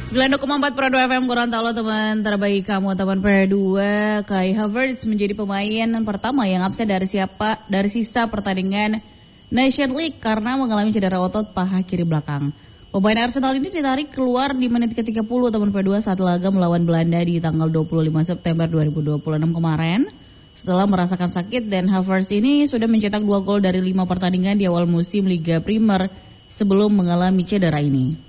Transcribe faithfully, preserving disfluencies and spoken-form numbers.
sembilan puluh koma empat Pro dua F M Gorontalo, teman terbaik kamu, teman Pro dua. Kai Havertz menjadi pemain pertama yang absen dari siapa dari sisa pertandingan Nation League karena mengalami cedera otot paha kiri belakang. Pemain Arsenal ini ditarik keluar di menit ke tiga puluh teman Pro dua saat laga melawan Belanda di tanggal dua puluh lima September dua ribu dua puluh enam kemarin. Setelah merasakan sakit, dan Havertz ini sudah mencetak dua gol dari lima pertandingan di awal musim Liga Primer sebelum mengalami cedera ini.